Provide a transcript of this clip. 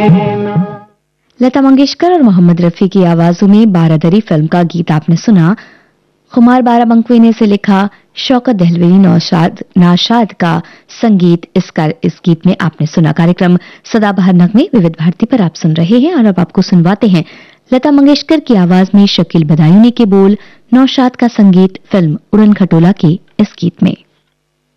लता मंगेशकर और मोहम्मद रफी की आवाजों में बारादरी फिल्म का गीत आपने सुना। खुमार बाराबंकवी ने इसे लिखा। शौकत दहलवी नाशाद का संगीत इस गीत में आपने सुना। कार्यक्रम सदाबहार नगमे विविध भारती पर आप सुन रहे हैं और अब आपको सुनवाते हैं लता मंगेशकर की आवाज में शकील बदायूनी के बोल, नौशाद का संगीत, फिल्म उड़न खटोला के इस गीत में।